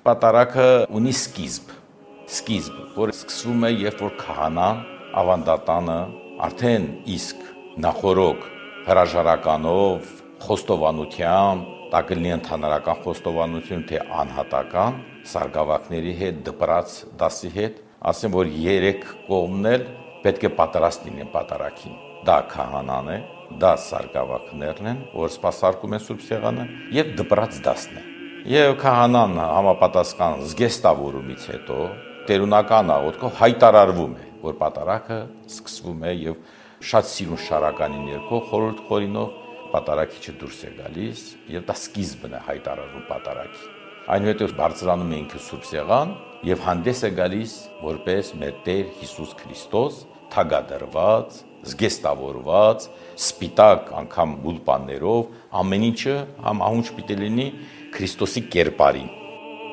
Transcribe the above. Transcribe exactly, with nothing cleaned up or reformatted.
Պատարագը ունի սկիզբ, սկիզբ, որ սկսվում է, երբ որ քահանան, ավանդատանը արդեն իսկ նախորոք հրաժարականով, խոստովանությամբ, դա կլինի ընդհանրական խոստովանություն, թե անհատական սարգսակների հետ, դպրաց դասի հետ, ասեմ, որ երեք կողմն էլ պետք է պատրաստ լինեն պատարագին։ Դա քահանան է, դա սարգսակներն են, որ սպասարկում են Սուրբ Սեղանը, եւ դպրաց դասն է։ Եվ քահանան համապատասխան զգեստավորումից հետո տերունական աղոթքով հայտարարվում է, որ պատարագը սկսվում է եւ շատ սիրուն շարականի ներքո խորհուրդ խորինով պատարագիչը դուրս է գալիս եւ դա սկիզբն է հայտարարում պատարագի։ Այնուհետև բարձրանում է ինքը Սուրբ Սեղան եւ հանդես է գալիս որպես մեր Տեր Հիսուս Քրիստոս, թագադրված, զգեստավորված, սպիտակ անգամ գուլպաններով, ամեն ինչը համահունչ պիտի լինի Քրիստոսի կերպարին։